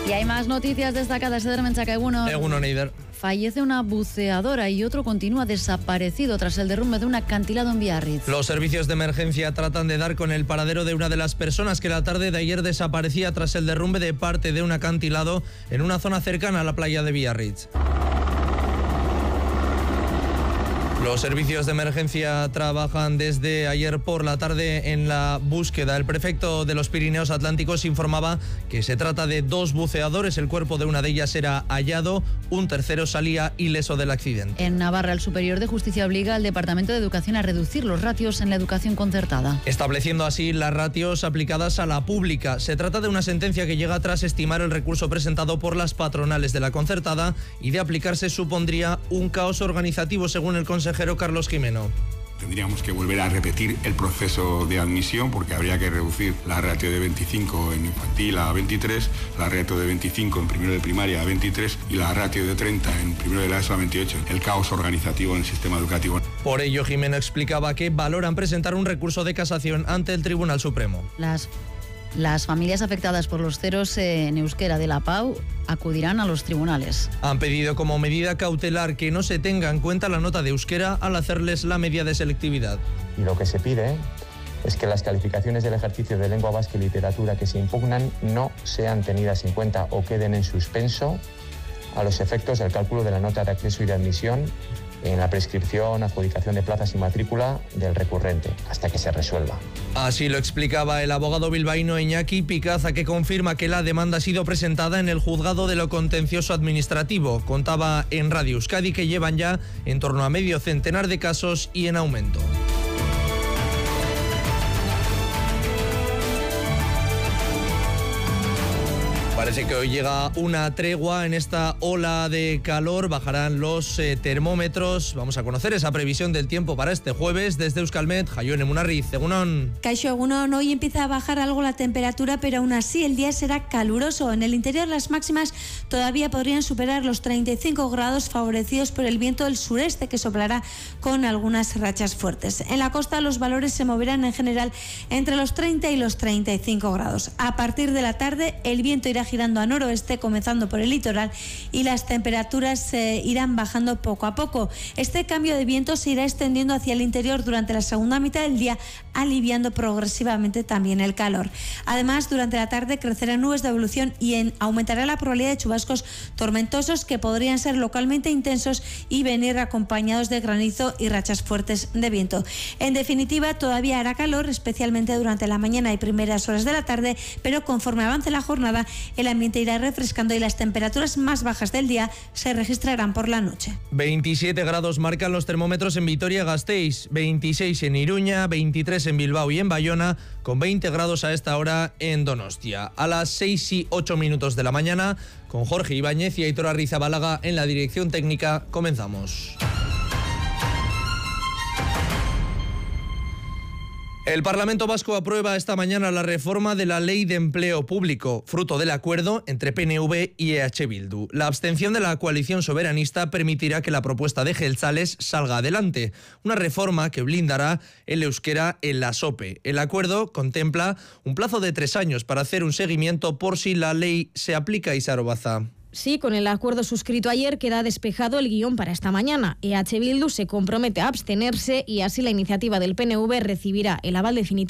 Y hay más noticias destacadas. Egunon, Eider. Fallece una buceadora y otro continúa desaparecido tras el derrumbe de un acantilado en Biarritz. Los servicios de emergencia tratan de dar con el paradero de una de las personas que la tarde de ayer desaparecía tras el derrumbe de parte de un acantilado en una zona cercana a la playa de Biarritz. Los servicios de emergencia trabajan desde ayer por la tarde en la búsqueda. El prefecto de los Pirineos Atlánticos informaba que se trata de 2 buceadores. El cuerpo de una de ellas era hallado, un tercero salía ileso del accidente. En Navarra, el Superior de Justicia obliga al Departamento de Educación a reducir los ratios en la educación concertada, estableciendo así las ratios aplicadas a la pública. Se trata de una sentencia que llega tras estimar el recurso presentado por las patronales de la concertada y de aplicarse supondría un caos organizativo, según el consejero Carlos Jimeno. Tendríamos que volver a repetir el proceso de admisión porque habría que reducir la ratio de 25 en infantil a 23, la ratio de 25 en primero de primaria a 23 y la ratio de 30 en primero de la ESO a 28. El caos organizativo en el sistema educativo. Por ello, Jimeno explicaba que valoran presentar un recurso de casación ante el Tribunal Supremo. Las familias afectadas por los ceros en euskera de la PAU acudirán a los tribunales. Han pedido como medida cautelar que no se tenga en cuenta la nota de euskera al hacerles la media de selectividad. Y lo que se pide es que las calificaciones del ejercicio de lengua vasca y literatura que se impugnan no sean tenidas en cuenta o queden en suspenso a los efectos del cálculo de la nota de acceso y de admisión en la prescripción, adjudicación de plazas y matrícula del recurrente, hasta que se resuelva. Así lo explicaba el abogado bilbaíno Iñaki Picaza, que confirma que la demanda ha sido presentada en el juzgado de lo contencioso administrativo. Contaba en Radio Euskadi que llevan ya en torno a medio centenar de casos y en aumento. Parece que hoy llega una tregua en esta ola de calor, bajarán los termómetros. Vamos a conocer esa previsión del tiempo para este jueves desde Euskalmet. Jaione Munarriz, Egunon. Kaixo, Egunon. Hoy empieza a bajar algo la temperatura, pero aún así el día será caluroso. En el interior las máximas todavía podrían superar los 35 grados, favorecidos por el viento del sureste que soplará con algunas rachas fuertes. En la costa los valores se moverán en general entre los 30 y los 35 grados. A partir de la tarde el viento irá girando a noroeste, comenzando por el litoral, y las temperaturas irán bajando poco a poco. Este cambio de viento se irá extendiendo hacia el interior durante la segunda mitad del día, aliviando progresivamente también el calor. Además, durante la tarde crecerán nubes de evolución y aumentará la probabilidad de chubascos tormentosos que podrían ser localmente intensos y venir acompañados de granizo y rachas fuertes de viento. En definitiva, todavía hará calor, especialmente durante la mañana y primeras horas de la tarde, pero conforme avance la jornada, el ambiente irá refrescando y las temperaturas más bajas del día se registrarán por la noche. 27 grados marcan los termómetros en Vitoria-Gasteiz, 26 en Iruña, 23 en Bilbao y en Bayona, con 20 grados a esta hora en Donostia. A las 6:08 de la mañana, con Jorge Ibáñez y Aitor Arrizabalaga en la dirección técnica, comenzamos. El Parlamento Vasco aprueba esta mañana la reforma de la Ley de Empleo Público, fruto del acuerdo entre PNV y EH Bildu. La abstención de la coalición soberanista permitirá que la propuesta de Jeltzales salga adelante, una reforma que blindará el euskera en la SOPE. El acuerdo contempla un plazo de 3 años para hacer un seguimiento por si la ley se aplica. Isaro Baza. Sí, con el acuerdo suscrito ayer queda despejado el guión para esta mañana. EH Bildu se compromete a abstenerse y así la iniciativa del PNV recibirá el aval definitivo